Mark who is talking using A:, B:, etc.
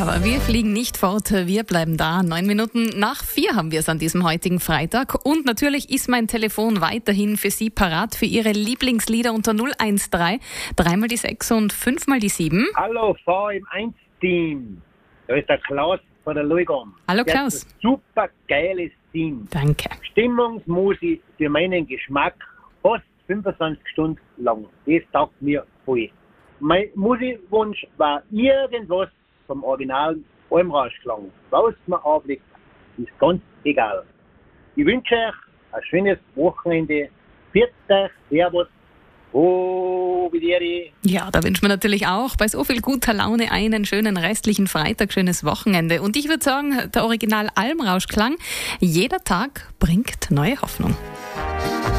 A: Aber wir fliegen nicht fort, wir bleiben da. 9 Minuten nach 4 haben wir es an diesem heutigen Freitag. Und natürlich ist mein Telefon weiterhin für Sie parat für Ihre Lieblingslieder unter 013 3 die 6 und 5 die 7.
B: Hallo, V1-Team. Da ist der Klaus von der Luigam.
A: Hallo Klaus.
B: Das ist ein super geiles Team.
A: Danke.
B: Stimmungsmusik für meinen Geschmack fast 25 Stunden lang. Das taugt mir voll. Mein Musikwunsch war irgendwas vom Original Almrauschklang. Was man anblickt, ist ganz egal. Ich wünsche euch ein schönes Wochenende. Pfiat euch, Servus. Oh, wie die.
A: Ja, da wünschen wir natürlich auch bei so viel guter Laune einen schönen restlichen Freitag, schönes Wochenende. Und ich würde sagen, der Original Almrauschklang, jeder Tag bringt neue Hoffnung.